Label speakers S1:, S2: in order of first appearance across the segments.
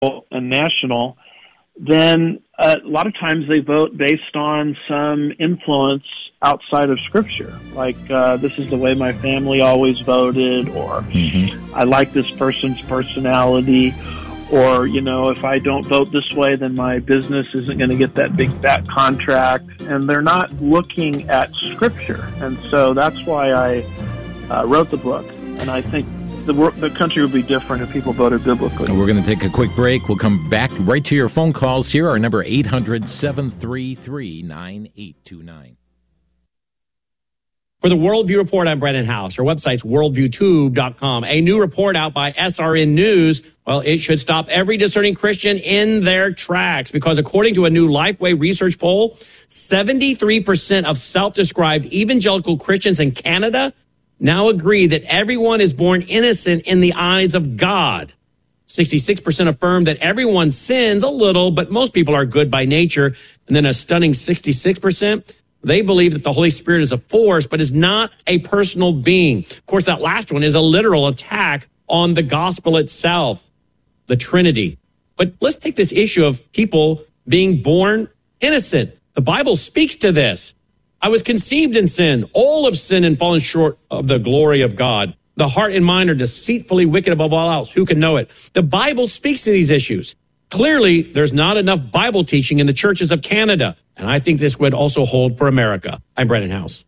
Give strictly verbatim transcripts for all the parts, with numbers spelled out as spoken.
S1: and national, then uh, a lot of times they vote based on some influence outside of Scripture, like uh, this is the way my family always voted, or mm-hmm. I like this person's personality, or, you know, if I don't vote this way, then my business isn't going to get that big fat contract, and they're not looking at Scripture. And so that's why I uh, wrote the book, and I think The, the country would be different if people voted biblically.
S2: We're going to take a quick break. We'll come back right to your phone calls here. Our number eight hundred, seven three three, nine eight two nine.
S3: For the Worldview Report, I'm Brennan House. Our website's worldview tube dot com. A new report out by S R N News. Well, it should stop every discerning Christian in their tracks, because according to a new Lifeway research poll, seventy-three percent of self-described evangelical Christians in Canada now agree that everyone is born innocent in the eyes of God. sixty-six percent affirm that everyone sins a little, but most people are good by nature. And then a stunning sixty-six percent, they believe that the Holy Spirit is a force, but is not a personal being. Of course, that last one is a literal attack on the gospel itself, the Trinity. But let's take this issue of people being born innocent. The Bible speaks to this. I was conceived in sin. All have sinned and fallen short of the glory of God. The heart and mind are deceitfully wicked above all else. Who can know it? The Bible speaks to these issues. Clearly, there's not enough Bible teaching in the churches of Canada. And I think this would also hold for America. I'm Brennan House.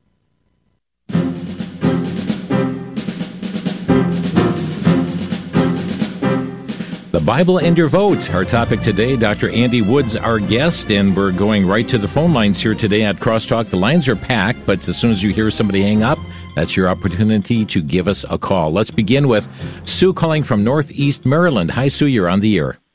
S2: The Bible and your vote. Our topic today, Doctor Andy Woods, our guest, and we're going right to the phone lines here today at Crosstalk. The lines are packed, but as soon as you hear somebody hang up, that's your opportunity to give us a call. Let's begin with Sue calling from Northeast Maryland. Hi, Sue, you're on the air.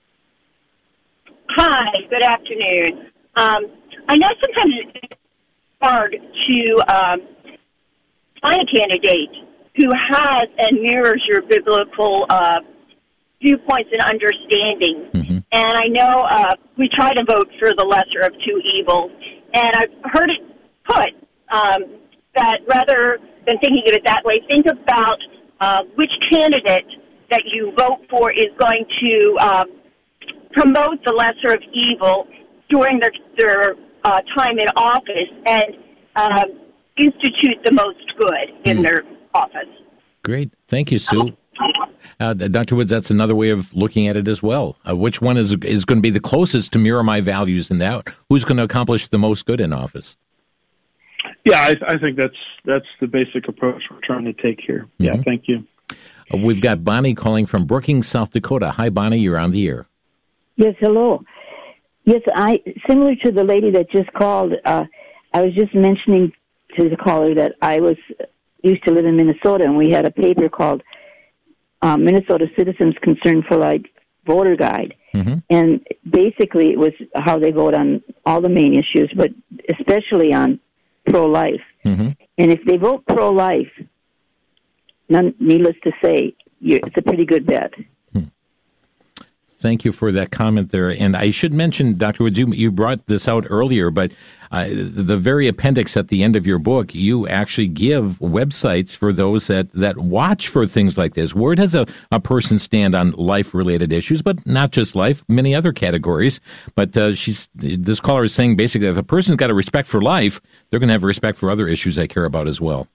S4: Hi, good afternoon. Um, I know sometimes it's hard to um, find a candidate who has and mirrors your biblical uh viewpoints and understanding. Mm-hmm. And I know uh, we try to vote for the lesser of two evils. And I've heard it put um, that rather than thinking of it that way, think about uh, which candidate that you vote for is going to um, promote the lesser of evil during their, their uh, time in office and uh, institute the most good in mm. their office.
S2: Great. Thank you, Sue. Uh, Doctor Woods, that's another way of looking at it as well. Uh, which one is is going to be the closest to mirror my values in that? Who's going to accomplish the most good in office?
S1: Yeah, I, I think that's that's the basic approach we're trying to take here. Mm-hmm. Yeah, thank you.
S2: Uh, we've got Bonnie calling from Brookings, South Dakota. Hi, Bonnie, you're on the air.
S5: Yes, hello. Yes, I similar to the lady that just called, uh, I was just mentioning to the caller that I was used to live in Minnesota, and we had a paper called Um, Minnesota Citizens Concerned for Life Voter Guide. Mm-hmm. And basically it was how they vote on all the main issues, but especially on pro-life. Mm-hmm. And if they vote pro-life, none, needless to say, you're, it's a pretty good bet.
S2: Thank you for that comment there. And I should mention, Doctor Woods, you, you brought this out earlier, but uh, the very appendix at the end of your book, you actually give websites for those that, that watch for things like this. Where does a, a person stand on life-related issues, but not just life, many other categories. But uh, she's this caller is saying basically if a person's got a respect for life, they're going to have a respect for other issues they care about as well.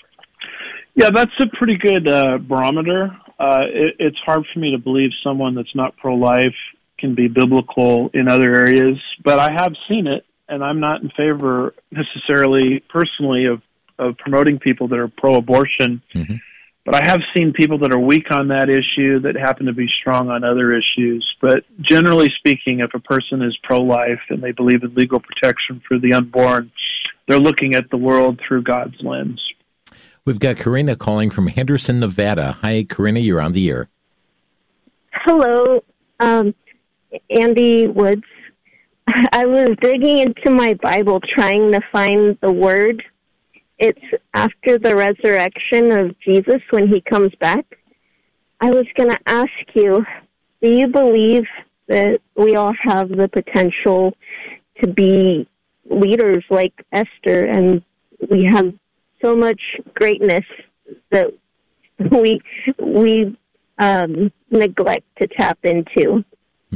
S1: Yeah, that's a pretty good uh, barometer. Uh, it, it's hard for me to believe someone that's not pro-life can be biblical in other areas, but I have seen it, and I'm not in favor necessarily personally of, of promoting people that are pro-abortion, mm-hmm. but I have seen people that are weak on that issue that happen to be strong on other issues. But generally speaking, if a person is pro-life and they believe in legal protection for the unborn, they're looking at the world through God's lens.
S2: We've got Karina calling from Henderson, Nevada. Hi, Karina, you're on the air.
S6: Hello, um, Andy Woods. I was digging into my Bible trying to find the word. It's after the resurrection of Jesus when he comes back. I was going to ask you, do you believe that we all have the potential to be leaders like Esther, and we have so much greatness that we we um, neglect to tap into?